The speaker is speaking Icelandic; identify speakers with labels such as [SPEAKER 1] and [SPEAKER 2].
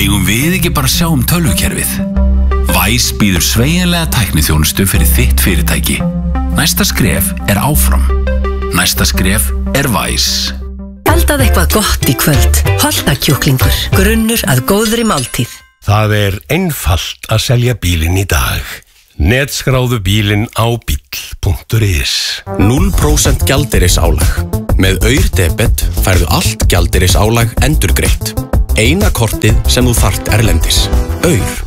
[SPEAKER 1] Eigum við ekki bara að sjá tölvukerfið? Væs býður sveigjanlega tækniþjónustu fyrir þitt fyrirtæki. Næsta skref áfram. Næsta skref Væs.
[SPEAKER 2] Eldað eitthvað gott í kvöld. Holtakjúklingur. Grunnur að góðri máltíð.
[SPEAKER 3] Það einfalt að selja bílinn í dag. Netskráðu bílinn á bíll.is.
[SPEAKER 4] 0% gjaldeyrisálag. Með Aur-debet færðu allt gjaldeyrisálag endurgreitt. Eina kortið sem þú þarft erlendis. Aur.